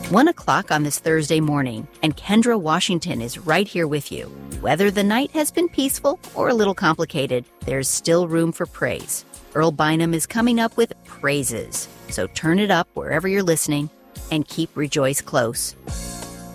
1 o'clock on this Thursday morning, and Kendra Washington is right here with you. Whether the night has been peaceful or a little complicated, there's still room for praise. Earl Bynum is coming up with praises, so turn it up wherever you're listening and keep Rejoice close.